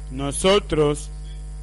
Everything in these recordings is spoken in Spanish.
nosotros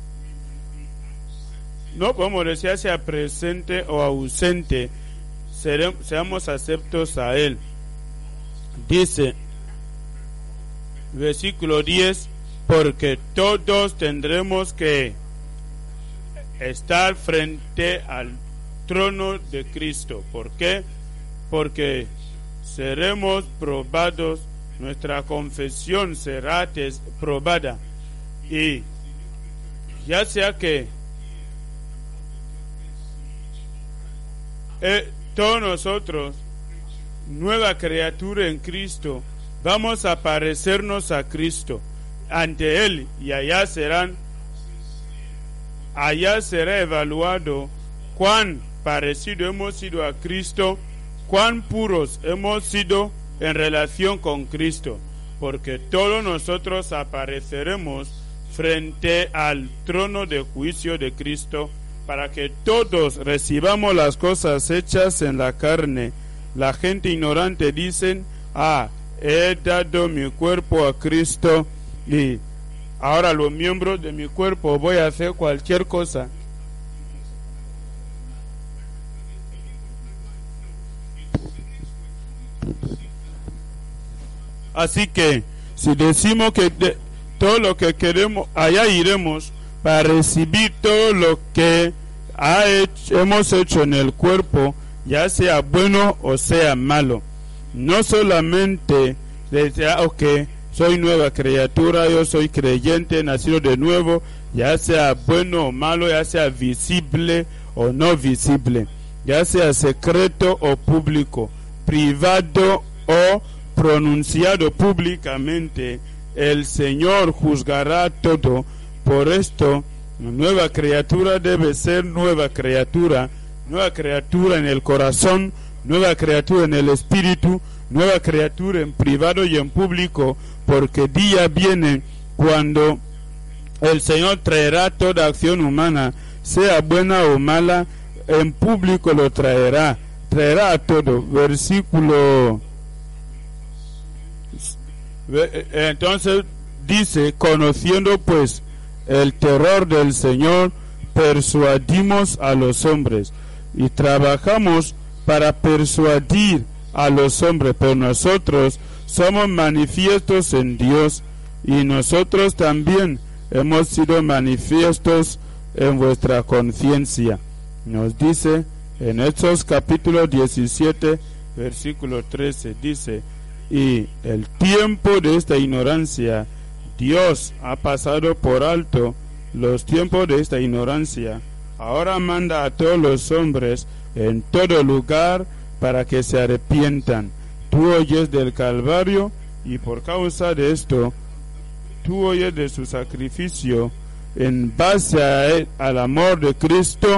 no podemos decir sea presente o ausente, seamos aceptos a Él. Dice, versículo 10, porque todos tendremos que estar frente al trono de Cristo. ¿Por qué? Porque seremos probados, nuestra confesión será probada, y ya sea que todos nosotros, nueva criatura en Cristo, vamos a parecernos a Cristo ante Él, y allá será evaluado cuán parecido hemos sido a Cristo, cuán puros hemos sido en relación con Cristo, porque todos nosotros apareceremos frente al trono de juicio de Cristo, para que todos recibamos las cosas hechas en la carne. La gente ignorante dice, he dado mi cuerpo a Cristo y ahora los miembros de mi cuerpo voy a hacer cualquier cosa. Así que si decimos que todo lo que queremos, allá iremos para recibir todo lo que hemos hecho en el cuerpo, ya sea bueno o sea malo. No solamente decir, soy nueva criatura, yo soy creyente, nacido de nuevo, ya sea bueno o malo, ya sea visible o no visible, ya sea secreto o público, privado o pronunciado públicamente, el Señor juzgará todo. Por esto, nueva criatura debe ser nueva criatura en el corazón, nueva criatura en el espíritu, nueva criatura en privado y en público, porque día viene cuando el Señor traerá toda acción humana, sea buena o mala, en público lo traerá todo. Versículo. Entonces dice, conociendo pues el terror del Señor, persuadimos a los hombres, y trabajamos para persuadir a los hombres, pero nosotros somos manifiestos en Dios, y nosotros también hemos sido manifiestos en vuestra conciencia. Nos dice en Hechos capítulo 17 versículo 13, dice, y el tiempo de esta ignorancia Dios ha pasado por alto los tiempos de esta ignorancia. Ahora manda a todos los hombres en todo lugar para que se arrepientan. Tú oyes del Calvario, y por causa de esto tú oyes de su sacrificio en base al amor de Cristo.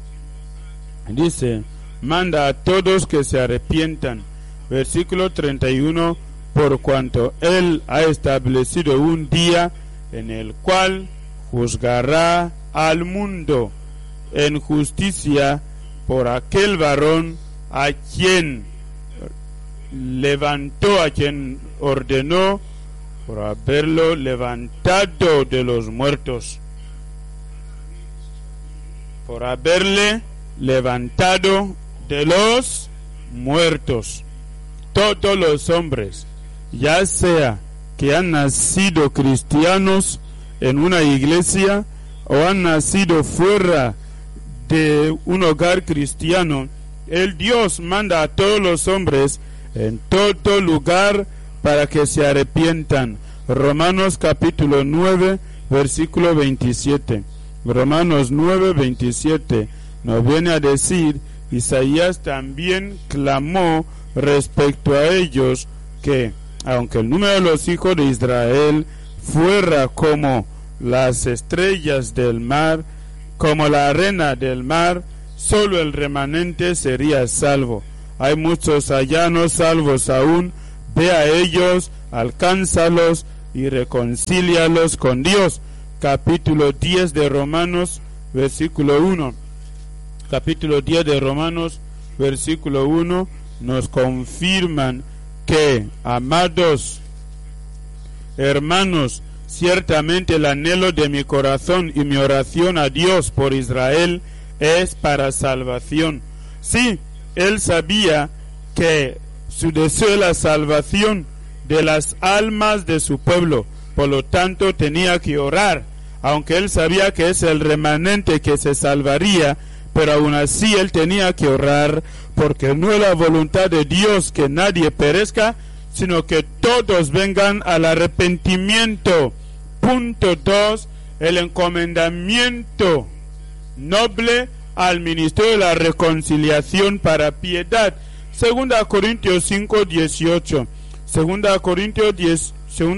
Dice, manda a todos que se arrepientan. Versículo 31, por cuanto Él ha establecido un día en el cual juzgará al mundo en justicia por aquel varón a quien levantó, a quien ordenó, por haberlo levantado de los muertos. Por haberle levantado de los muertos. Todos los hombres, ya sea que han nacido cristianos en una iglesia o han nacido fuera de un hogar cristiano, el Dios manda a todos los hombres en todo lugar para que se arrepientan. Romanos capítulo 9 versículo 27. Romanos 9 27 nos viene a decir, Isaías también clamó respecto a ellos, que aunque el número de los hijos de Israel fuera como las estrellas del mar, como la arena del mar, solo el remanente sería salvo. Hay muchos allá no salvos aún. Ve a ellos, alcánzalos y reconcílialos con Dios. Capítulo 10 de Romanos, versículo 1. Capítulo 10 de Romanos, versículo 1, nos confirman que, amados hermanos, Ciertamente el anhelo de mi corazón y mi oración a Dios por Israel es para salvación. Sí, él sabía que su deseo es la salvación de las almas de su pueblo, por lo tanto tenía que orar, aunque él sabía que es el remanente que se salvaría, pero aún así él tenía que orar, porque no es la voluntad de Dios que nadie perezca, sino que todos vengan al arrepentimiento. Punto 2, el encomendamiento noble al ministerio de la reconciliación para piedad. 2 Corintios 5, 18. 2 Corintios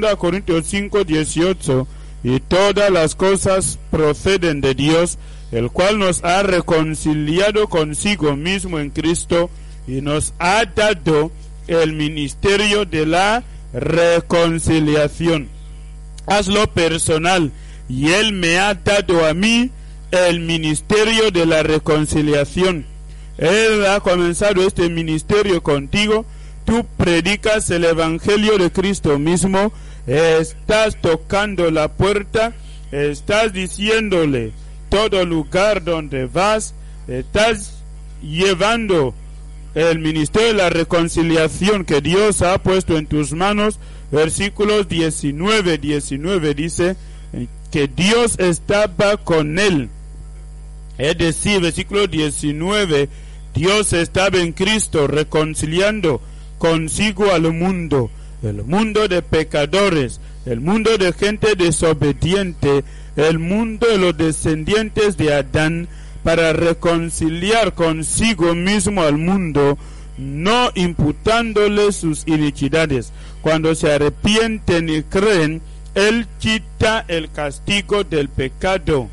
5, 18. Y todas las cosas proceden de Dios, el cual nos ha reconciliado consigo mismo en Cristo y nos ha dado el ministerio de la reconciliación. Hazlo personal, y Él me ha dado a mí el ministerio de la reconciliación. Él ha comenzado este ministerio contigo. Tú predicas el evangelio de Cristo mismo, estás tocando la puerta, estás diciéndole todo lugar donde vas, estás llevando el ministerio de la reconciliación que Dios ha puesto en tus manos. Versículos 19 dice que Dios estaba con él. Es decir, versículo 19, Dios estaba en Cristo reconciliando consigo al mundo, el mundo de pecadores, el mundo de gente desobediente, el mundo de los descendientes de Adán, para reconciliar consigo mismo al mundo, no imputándole sus iniquidades. Cuando se arrepienten y creen, Él quita el castigo del pecado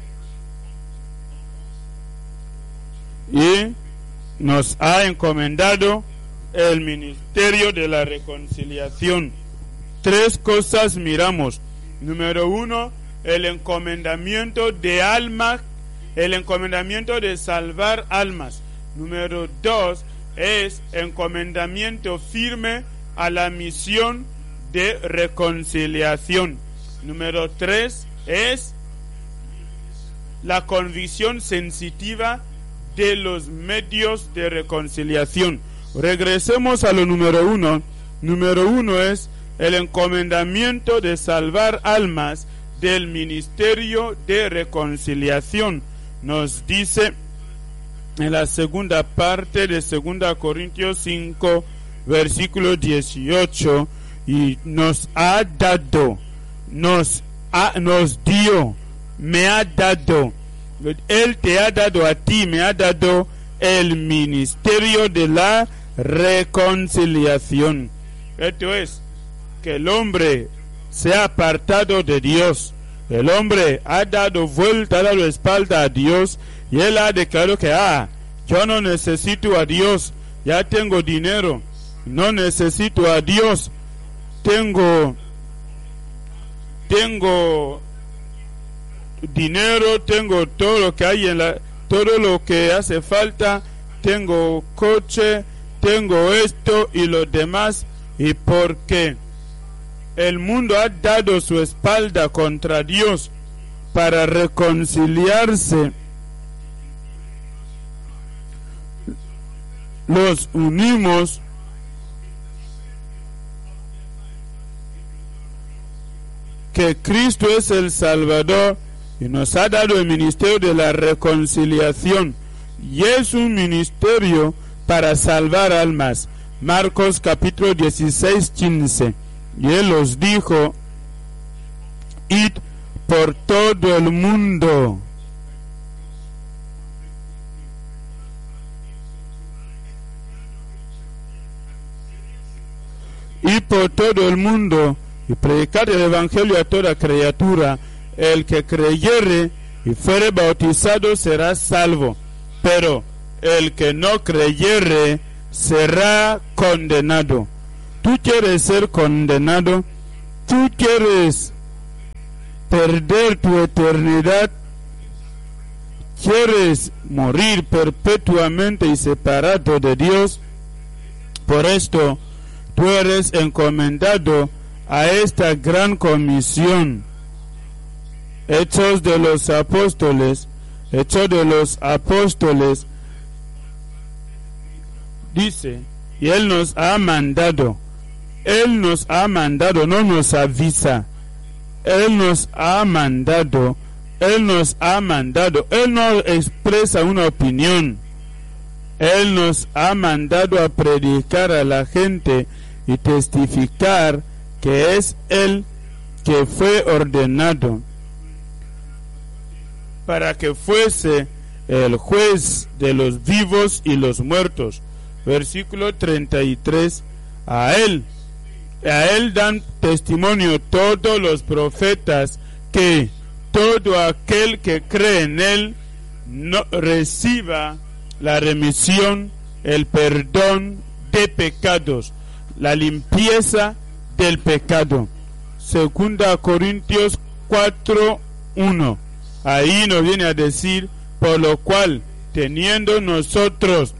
y nos ha encomendado el ministerio de la reconciliación. 3 cosas miramos. Número 1, el encomendamiento de almas, el encomendamiento de salvar almas. Número 2 es encomendamiento firme a la misión de reconciliación. Número 3 es la convicción sensitiva de los medios de reconciliación. Regresemos a lo número 1. Número 1 es el encomendamiento de salvar almas del ministerio de reconciliación. Nos dice en la segunda parte de 2 Corintios 5, versículo 18, y nos ha dado, nos dio, me ha dado, Él te ha dado a ti, me ha dado el ministerio de la reconciliación. Esto es, que el hombre se ha apartado de Dios, el hombre ha dado vuelta a la espalda a Dios, y él ha declarado que yo no necesito a Dios, ya tengo dinero, no necesito a Dios, tengo dinero, tengo todo lo que hay todo lo que hace falta, tengo coche, tengo esto y lo demás. Y porque el mundo ha dado su espalda contra Dios para reconciliarse, los unimos que Cristo es el Salvador y nos ha dado el ministerio de la reconciliación, y es un ministerio para salvar almas. Marcos capítulo 16, 15. Y él os dijo: id por todo el mundo y predicar el evangelio a toda criatura. El que creyere y fuere bautizado será salvo, pero el que no creyere será condenado. Tú quieres ser condenado, tú quieres perder tu eternidad, quieres morir perpetuamente y separado de Dios. Por esto tú eres encomendado a esta gran comisión Hechos de los Apóstoles, dice, y Él nos ha mandado, no nos avisa, Él nos ha mandado, Él no expresa una opinión, Él nos ha mandado a predicar a la gente y testificar que es Él que fue ordenado para que fuese el juez de los vivos y los muertos. Versículo 33, a él dan testimonio todos los profetas que todo aquel que cree en él no reciba la remisión, el perdón de pecados, la limpieza del pecado. Segunda Corintios 4:1. Ahí nos viene a decir, por lo cual, teniendo nosotros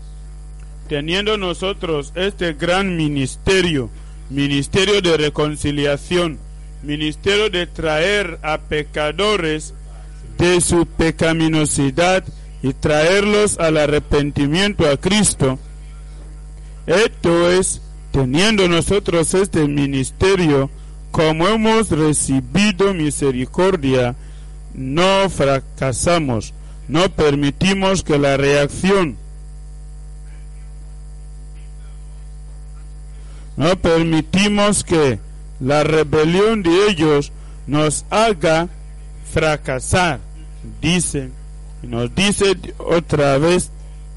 este gran ministerio de reconciliación, ministerio de traer a pecadores de su pecaminosidad y traerlos al arrepentimiento a Cristo. Esto es, teniendo nosotros este ministerio, como hemos recibido misericordia, no fracasamos, no permitimos que la reacción, no permitimos que la rebelión de ellos nos haga fracasar. Nos dice otra vez,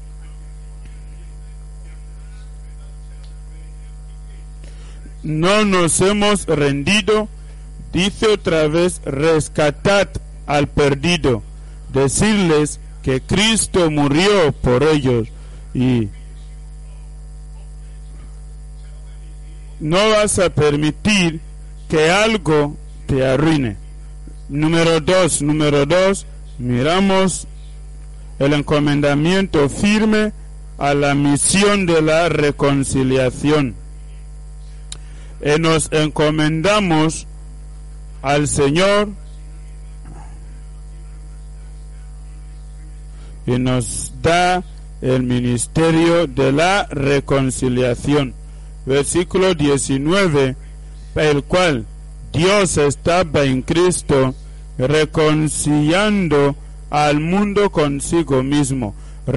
no nos hemos rendido, dice otra vez, rescatad al perdido, decirles que Cristo murió por ellos, y no vas a permitir que algo te arruine. Número dos, miramos el encomendamiento firme a la misión de la reconciliación. Nos encomendamos al Señor y nos da el ministerio de la reconciliación. Versículo 19, el cual Dios estaba en Cristo reconciliando al mundo consigo mismo,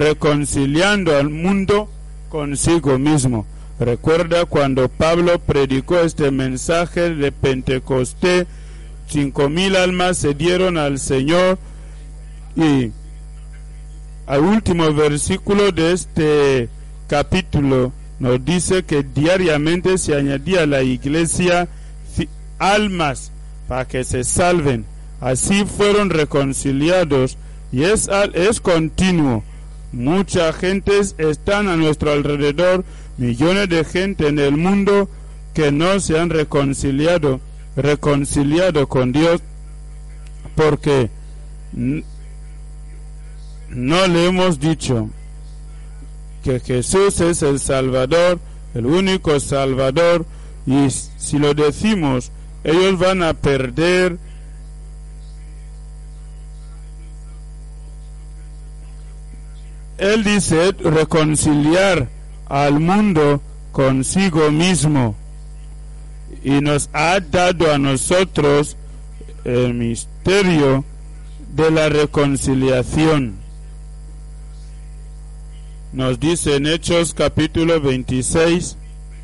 Recuerda cuando Pablo predicó este mensaje de Pentecostés, 5,000 almas se dieron al Señor, y al último versículo de este capítulo nos dice que diariamente se añadía a la iglesia almas para que se salven. Así fueron reconciliados, y es continuo. Mucha gente están a nuestro alrededor, millones de gente en el mundo que no se han reconciliado con Dios, porque no le hemos dicho que Jesús es el Salvador, el único Salvador, y si lo decimos, ellos van a perder Él dice reconciliar al mundo consigo mismo, y nos ha dado a nosotros el misterio de la reconciliación. Nos dice en Hechos capítulo 26,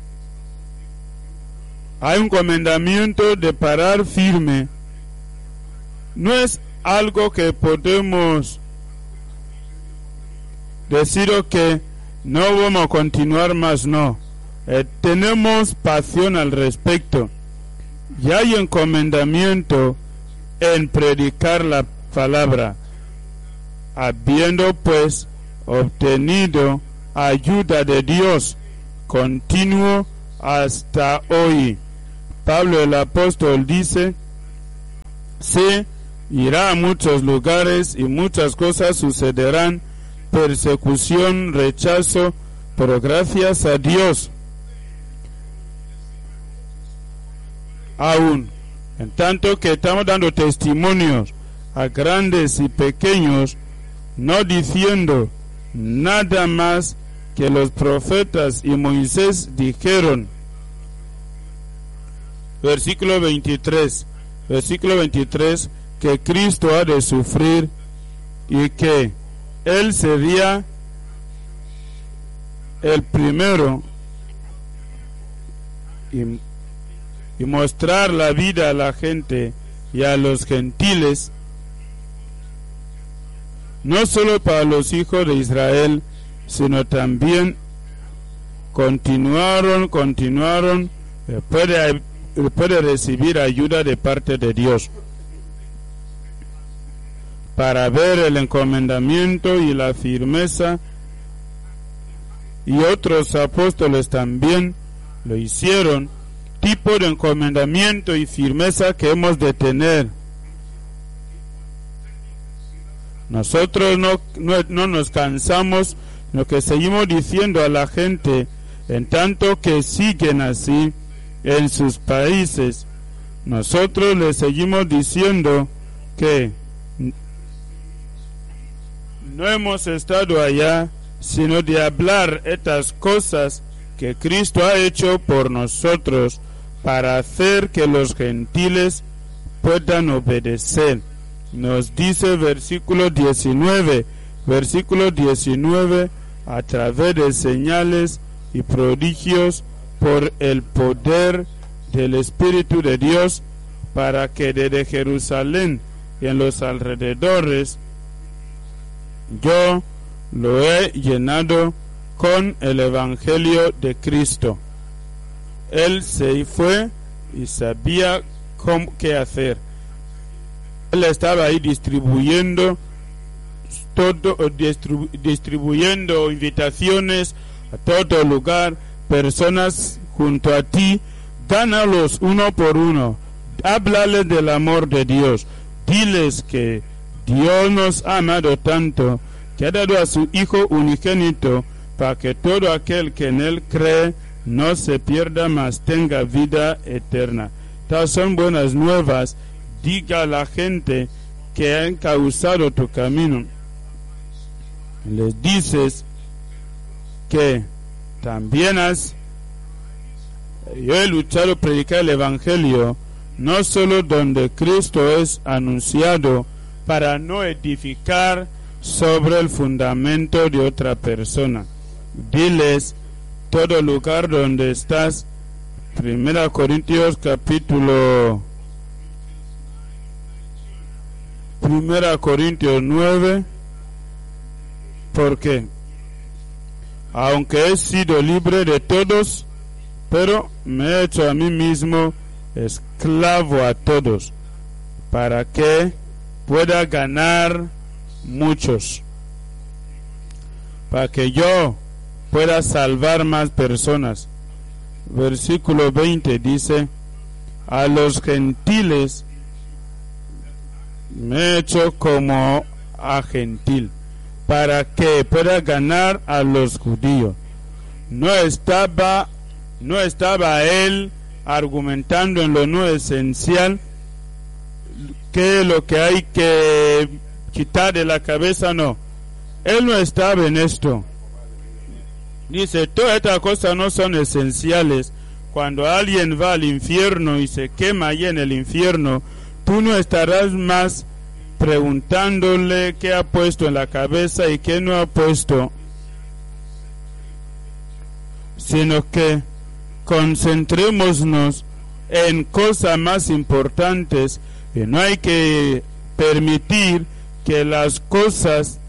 hay un comandamiento de parar firme. No es algo que podemos decir que no vamos a continuar más, no. Tenemos pasión al respecto. Y hay encomendamiento en predicar la palabra, habiendo pues obtenido ayuda de Dios continuo hasta hoy. Pablo el apóstol dice, se irá a muchos lugares y muchas cosas sucederán, persecución, rechazo, pero gracias a Dios, aún En tanto que estamos dando testimonios a grandes y pequeños, no diciendo nada más que los profetas y Moisés dijeron. Versículo 23, que Cristo ha de sufrir y que Él sería el primero y mostrar la vida a la gente y a los gentiles, no solo para los hijos de Israel, sino también continuaron, puede recibir ayuda de parte de Dios para ver el encomendamiento y la firmeza, y otros apóstoles también lo hicieron, tipo de encomendamiento y firmeza que hemos de tener. Nosotros no nos cansamos, sino que seguimos diciendo a la gente, en tanto que siguen así en sus países, nosotros les seguimos diciendo que no hemos estado allá, sino de hablar estas cosas que Cristo ha hecho por nosotros para hacer que los gentiles puedan obedecer. Nos dice versículo 19, a través de señales y prodigios por el poder del Espíritu de Dios, para que desde Jerusalén y en los alrededores yo lo he llenado con el Evangelio de Cristo. Él se fue y sabía qué hacer. Él estaba ahí distribuyendo invitaciones a todo lugar, personas junto a ti, gánalos uno por uno, háblales del amor de Dios, diles que Dios nos ha amado tanto que ha dado a su Hijo unigénito para que todo aquel que en Él cree no se pierda, mas tenga vida eterna. Estas son buenas nuevas. Diga a la gente que han causado tu camino. Les dices que también yo he luchado a predicar el Evangelio, no solo donde Cristo es anunciado, para no edificar sobre el fundamento de otra persona. Diles todo lugar donde estás. 1 Corintios capítulo 9, porque aunque he sido libre de todos, pero me he hecho a mí mismo esclavo a todos, para que pueda ganar muchos, para que yo pueda salvar más personas. Versículo 20 dice: a los gentiles me he hecho como a gentil, para que pueda ganar a los judíos. No estaba él argumentando en lo no esencial, que lo que hay que quitar de la cabeza, no. Él no estaba en esto. Dice, todas estas cosas no son esenciales. Cuando alguien va al infierno y se quema allí en el infierno, tú no estarás más preguntándole qué ha puesto en la cabeza y qué no ha puesto, sino que concentrémonos en cosas más importantes, y no hay que permitir que las cosas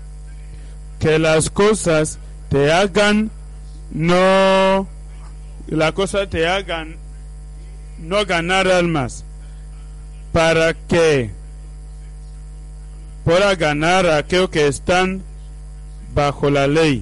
te hagan no ganar almas, para que pueda ganar a aquellos que están bajo la ley.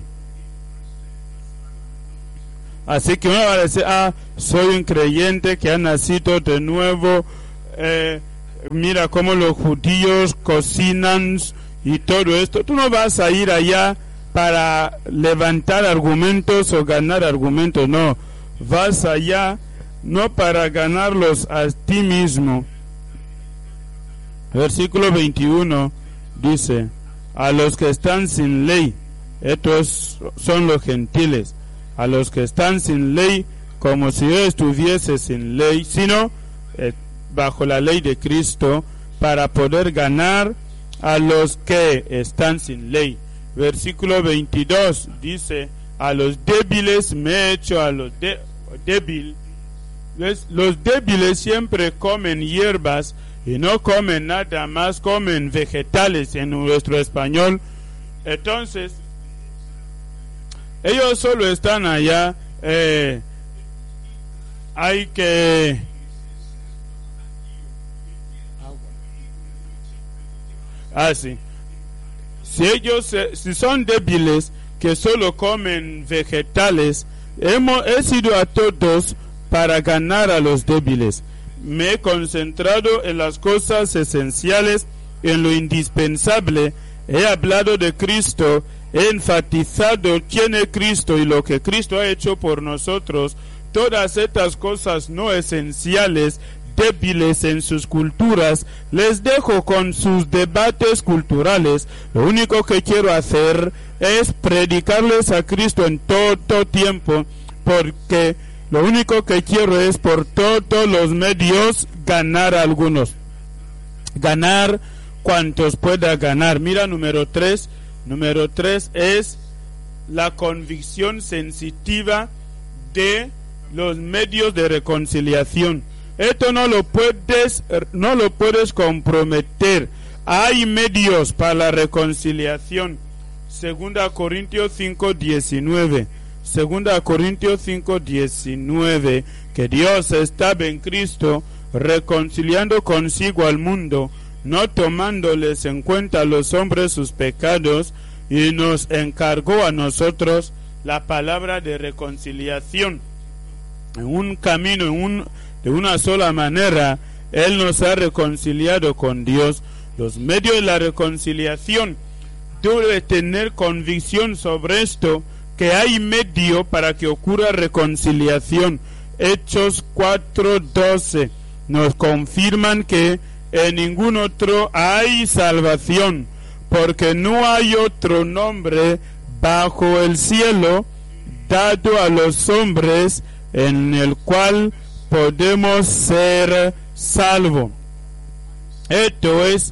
Así que uno va a decir, soy un creyente que ha nacido de nuevo, mira cómo los judíos cocinan y todo esto. Tú no vas a ir allá para levantar argumentos o ganar argumentos, no. Vas allá no para ganarlos a ti mismo. Versículo 21 dice, a los que están sin ley, estos son los gentiles, a los que están sin ley, como si yo estuviese sin ley, sino bajo la ley de Cristo, para poder ganar a los que están sin ley. Versículo 22 dice, a los débiles me he hecho a los débiles. Los débiles siempre comen hierbas y no comen nada más, comen vegetales en nuestro español. Entonces, ellos solo están allá, hay que... sí. Si son débiles, que solo comen vegetales, he sido a todos para ganar a los débiles. Me he concentrado en las cosas esenciales, en lo indispensable. He hablado de Cristo, he enfatizado quién es Cristo y lo que Cristo ha hecho por nosotros. Todas estas cosas no esenciales, débiles en sus culturas, les dejo con sus debates culturales. Lo único que quiero hacer es predicarles a Cristo en todo tiempo, porque lo único que quiero es por todos los medios ganar a algunos, ganar cuantos pueda ganar. Mira, número 3 es la convicción sensitiva de los medios de reconciliación. Esto no lo puedes comprometer. Hay medios para la reconciliación. 2 Corintios 5:19. 2 Corintios 5:19, que Dios estaba en Cristo reconciliando consigo al mundo, no tomándoles en cuenta a los hombres sus pecados, y nos encargó a nosotros la palabra de reconciliación. En un camino, de una sola manera, Él nos ha reconciliado con Dios. Los medios de la reconciliación, debe tener convicción sobre esto, que hay medio para que ocurra reconciliación. Hechos 4:12 nos confirman que en ningún otro hay salvación, porque no hay otro nombre bajo el cielo dado a los hombres en el cual podemos ser salvos. Esto es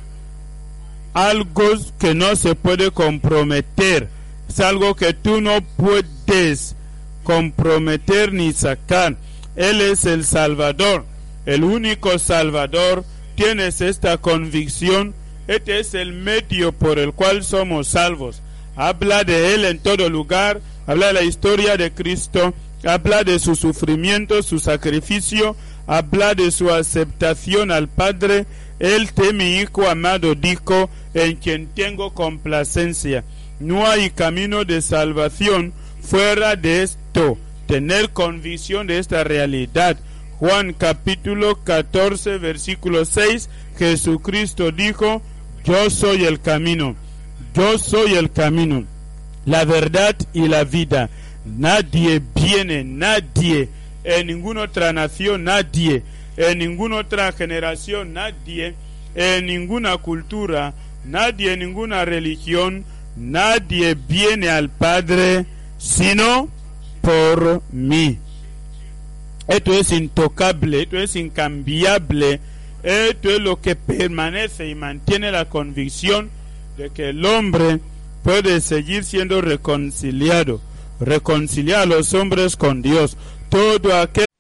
algo que no se puede comprometer. Es algo que tú no puedes comprometer ni sacar. Él es el Salvador, el único Salvador. Tienes esta convicción. Este es el medio por el cual somos salvos. Habla de Él en todo lugar. Habla de la historia de Cristo. Habla de su sufrimiento, su sacrificio. Habla de su aceptación al Padre. Él, mi Hijo amado, dijo, en quien tengo complacencia. No hay camino de salvación fuera de esto. Tener convicción de esta realidad. Juan capítulo 14 versículo 6, Jesucristo dijo, yo soy el camino, yo soy el camino, la verdad y la vida. Nadie en ninguna otra nación, nadie en ninguna otra generación, nadie en ninguna cultura, nadie en ninguna religión, nadie viene al Padre sino por mí. Esto es intocable, esto es incambiable, esto es lo que permanece y mantiene la convicción de que el hombre puede seguir siendo reconciliar a los hombres con Dios. Todo aquel